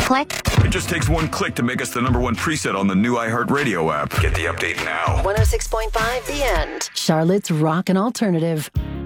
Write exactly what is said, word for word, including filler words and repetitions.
Click. It just takes one click to make us the number one preset on the new iHeartRadio app. Get the update now. one oh six point five The End. Charlotte's Rock and Alternative.